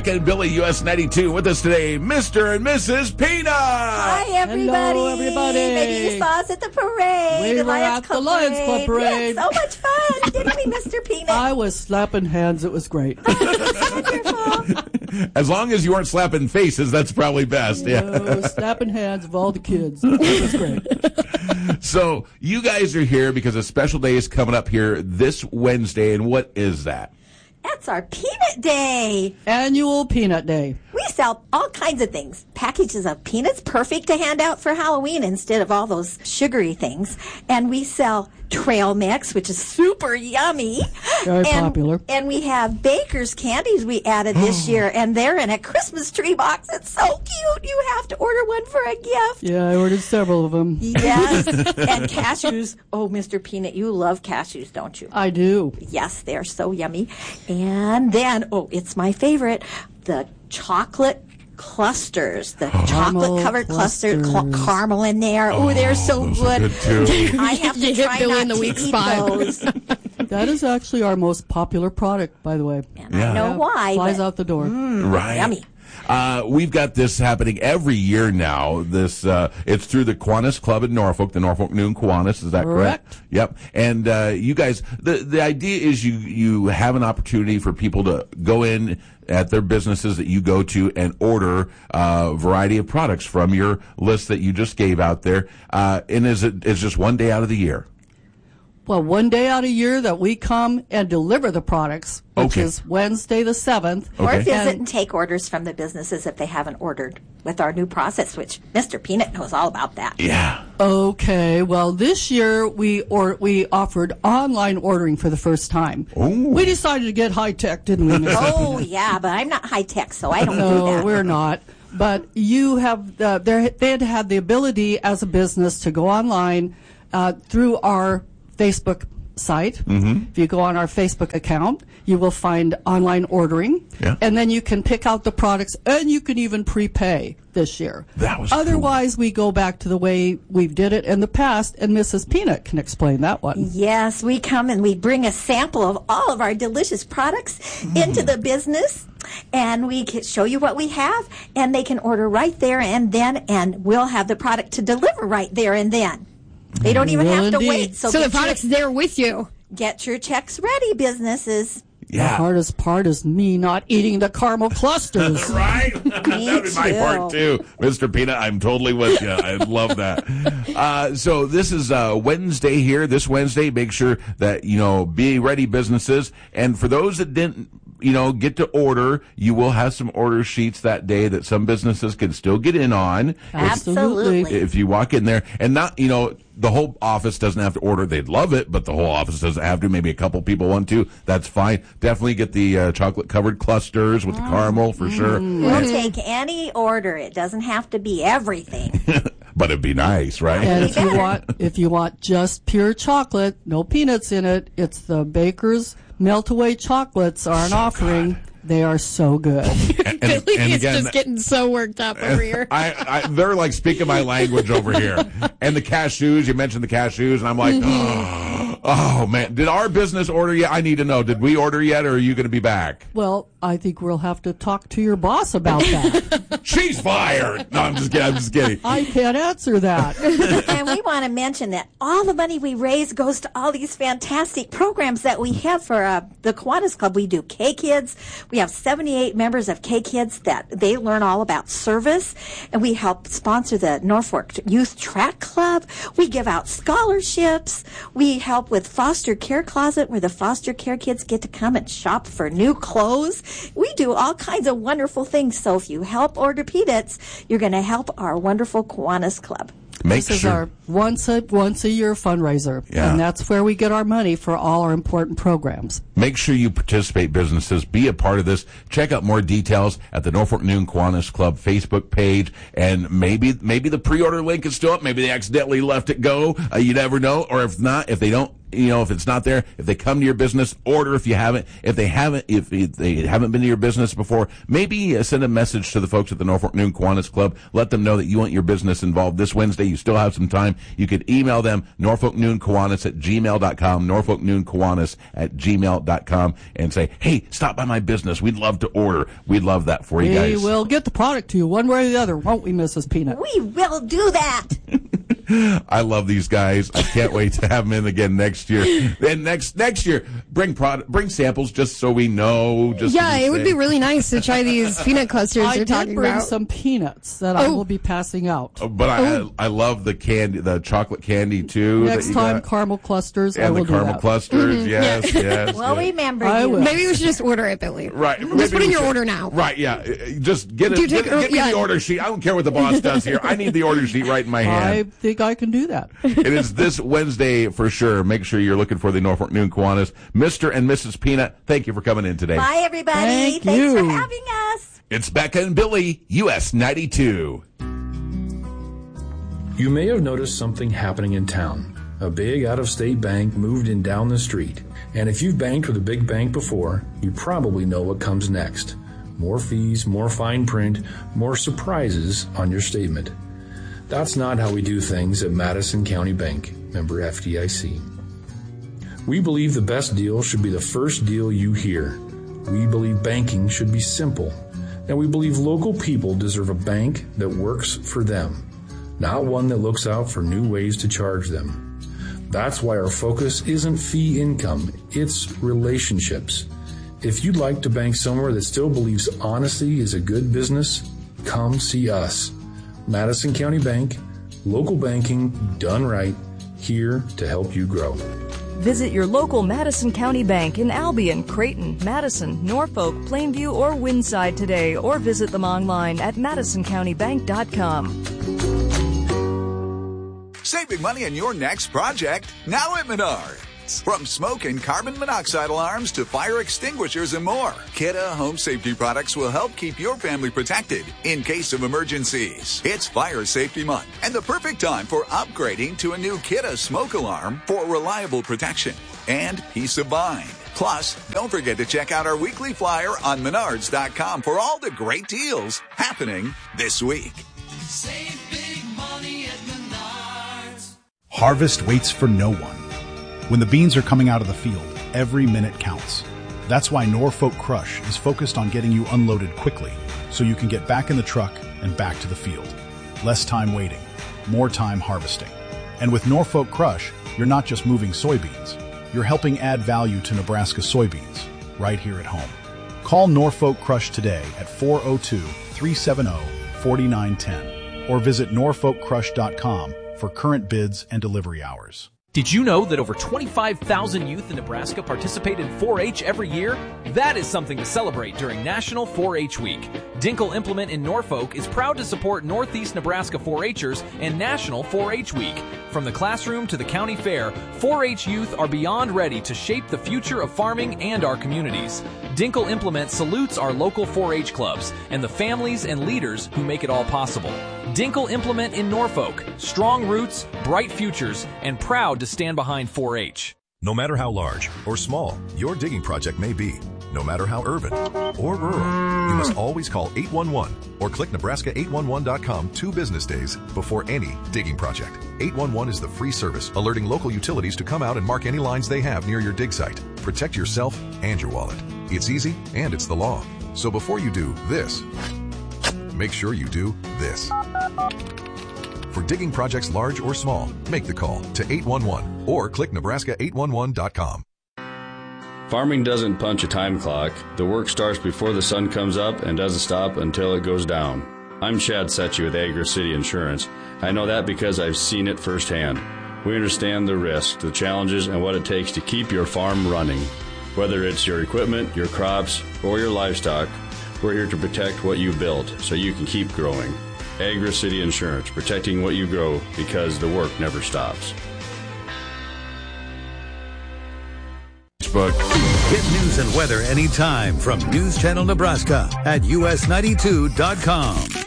Rebecca and Billy, US 92. With us today, Mr. and Mrs. Peanut. Hi, everybody. Hello, everybody. Maybe you saw us at the parade. We were at the Lions Club parade. We had so much fun, didn't we, Mr. Peanut? I was slapping hands. It was great. Wonderful. As long as you weren't slapping faces, that's probably best. Yeah. No, slapping hands of all the kids. It was great. So you guys are here because a special day is coming up here this Wednesday, and what is that? That's our Peanut Day. Annual Peanut Day. We sell all kinds of things. Packages of peanuts, perfect to hand out for Halloween instead of all those sugary things. And we sell trail mix, which is super yummy. Very popular. And we have Baker's candies we added this year, and they're in a Christmas tree box. It's so cute. You have to order one for a gift. Yeah, I ordered several of them. Yes. And cashews. Oh, Mr. Peanut, you love cashews, don't you? I do. Yes, they're so yummy. And then, it's my favorite, the chocolate clusters, the chocolate-covered clusters, caramel in there. Oh, they're so good. Good too. I have to try not to eat those. That is actually our most popular product, by the way. And I know why. Flies but out the door. Right. Yummy. We've got this happening every year now. This it's through the Kiwanis Club in Norfolk, the Norfolk Noon Kiwanis. Is that correct? Yep. And you guys, the idea is you have an opportunity for people to go in at their businesses that you go to and order a variety of products from your list that you just gave out there. And it's just one day out of the year? Well, one day out of year that we come and deliver the products, which is Wednesday the 7th. Or visit and take orders from the businesses if they haven't ordered with our new process, which Mr. Peanut knows all about that. Yeah. Okay. Well, this year we offered online ordering for the first time. Ooh. We decided to get high tech, didn't we, Miss? Oh, yeah, but I'm not high tech, so I don't do No, that. we're not. But you have they had had the ability as a business to go online through our Facebook site. Mm-hmm. If you go on our Facebook account, you will find online ordering. Yeah. And then you can pick out the products, and you can even prepay this year. That was Otherwise, we go back to the way we did it in the past, and Mrs. Peanut can explain that one. Yes, we come and we bring a sample of all of our delicious products into the business, and we can show you what we have, and they can order right there and then, and we'll have the product to deliver right there and then. They don't even have to wait. So the product's there with you. Get your checks ready, businesses. Yeah. The hardest part is me not eating the caramel clusters. Right? That would be my part, too. Mr. Peanut, I'm totally with you. I love that. So this is Wednesday here. This Wednesday, make sure that, be ready, businesses. And for those that didn't, get to order, you will have some order sheets that day that some businesses can still get in on. Absolutely. If you walk in there and not, the whole office doesn't have to order. They'd love it, but the whole office doesn't have to. Maybe a couple people want to. That's fine. Definitely get the chocolate-covered clusters with the caramel for sure. We'll take any order. It doesn't have to be everything. But it'd be nice, right? And if you want just pure chocolate, no peanuts in it, it's the Baker's Melt-Away chocolates are an offering. God. They are so good. Billy is just getting so worked up over here. They're like speaking my language over here. And the cashews, you mentioned the cashews, and I'm like, oh, man. Did our business order yet? I need to know. Did we order yet, or are you going to be back? Well, I think we'll have to talk to your boss about that. She's fired. No, I'm just kidding. I can't answer that. And we want to mention that all the money we raise goes to all these fantastic programs that we have for the Kiwanis Club. We do K-Kids. We have 78 members of K-Kids that they learn all about service. And we help sponsor the Norfolk Youth Track Club. We give out scholarships. We help with Foster Care Closet, where the foster care kids get to come and shop for new clothes. We do all kinds of wonderful things. So if you help order peanuts, you're going to help our wonderful Kiwanis Club. This is our once a year fundraiser, and that's where we get our money for all our important programs. Make sure you participate, businesses. Be a part of this. Check out more details at the Norfolk Noon Kiwanis Club Facebook page, and maybe the pre-order link is still up. Maybe they accidentally left it go. You never know. Or if not, if they don't if it's not there, if they come to your business, order if you haven't. If they haven't been to your business before, maybe send a message to the folks at the Norfolk Noon Kiwanis Club. Let them know that you want your business involved this Wednesday. You still have some time. You could email them, norfolknoonkiwanis@gmail.com, norfolknoonkiwanis@gmail.com, and say, hey, stop by my business. We'd love to order. We'd love that for you guys. We will get the product to you one way or the other, won't we, Mrs. Peanut? We will do that. I love these guys. I can't wait to have them in again next year. And next year, bring samples just so we know. It would be really nice to try these peanut clusters you're talking about. I did bring some peanuts that I will be passing out. But I love the candy, the chocolate candy too. Next time, caramel clusters. And I will the caramel clusters. Mm-hmm. Yes. Well, remember. I will. Maybe we should just order it, Billy. Right. Just put in your order now. Right. Yeah. Just get me the order sheet. I don't care what the boss does here. I need the order sheet right in my hand. I think I can do that. It is this Wednesday for sure. Make sure you're looking for the Norfolk Noon Kiwanis. Mr. and Mrs. Peanut, thank you for coming in today. Bye, everybody. Thanks for having us. It's Becca and Billy, US 92. You may have noticed something happening in town. A big out-of-state bank moved in down the street. And if you've banked with a big bank before, you probably know what comes next. More fees, more fine print, more surprises on your statement. That's not how we do things at Madison County Bank, member FDIC. We believe the best deal should be the first deal you hear. We believe banking should be simple. And we believe local people deserve a bank that works for them, not one that looks out for new ways to charge them. That's why our focus isn't fee income, it's relationships. If you'd like to bank somewhere that still believes honesty is a good business, come see us. Madison County Bank, local banking done right, here to help you grow. Visit your local Madison County Bank in Albion, Creighton, Madison, Norfolk, Plainview, or Windside today, or visit them online at madisoncountybank.com. Save big money on your next project, now at Menards. From smoke and carbon monoxide alarms to fire extinguishers and more, Kidde Home Safety Products will help keep your family protected in case of emergencies. It's Fire Safety Month and the perfect time for upgrading to a new Kidde smoke alarm for reliable protection and peace of mind. Plus, don't forget to check out our weekly flyer on Menards.com for all the great deals happening this week. Save big money at Menards. Harvest waits for no one. When the beans are coming out of the field, every minute counts. That's why Norfolk Crush is focused on getting you unloaded quickly so you can get back in the truck and back to the field. Less time waiting, more time harvesting. And with Norfolk Crush, you're not just moving soybeans, you're helping add value to Nebraska soybeans right here at home. Call Norfolk Crush today at 402-370-4910 or visit norfolkcrush.com for current bids and delivery hours. Did you know that over 25,000 youth in Nebraska participate in 4-H every year? That is something to celebrate during National 4-H Week. Dinkel Implement in Norfolk is proud to support Northeast Nebraska 4-H'ers and National 4-H Week. From the classroom to the county fair, 4-H youth are beyond ready to shape the future of farming and our communities. Dinkel Implement salutes our local 4-H clubs and the families and leaders who make it all possible. Dinkel Implement in Norfolk, strong roots, bright futures, and proud to stand behind 4-H. No matter how large or small your digging project may be, no matter how urban or rural, you must always call 811 or click Nebraska811.com 2 business days before any digging project. 811 is the free service alerting local utilities to come out and mark any lines they have near your dig site. Protect yourself and your wallet. It's easy and it's the law. So before you do this, make sure you do this. For digging projects large or small, make the call to 811 or click Nebraska811.com. Farming doesn't punch a time clock. The work starts before the sun comes up and doesn't stop until it goes down. I'm Chad Setchy with Agri-City Insurance. I know that because I've seen it firsthand. We understand the risks, the challenges, and what it takes to keep your farm running. Whether it's your equipment, your crops, or your livestock, we're here to protect what you built so you can keep growing. Agri-City Insurance, protecting what you grow because the work never stops. Get news and weather anytime from News Channel Nebraska at us92.com.